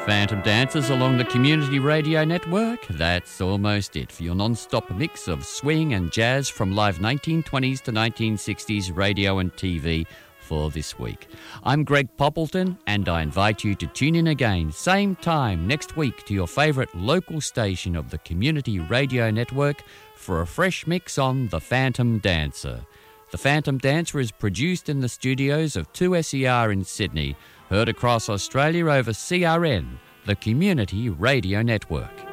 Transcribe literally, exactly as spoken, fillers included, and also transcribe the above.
Phantom Dancers along the Community Radio Network. That's almost it for your non-stop mix of swing and jazz from live nineteen twenties to nineteen sixties radio and T V for this week. I'm Greg Poppleton, and I invite you to tune in again, same time next week, to your favourite local station of the Community Radio Network for a fresh mix on The Phantom Dancer. The Phantom Dancer is produced in the studios of two S E R in Sydney, heard across Australia over C R N, the Community Radio Network.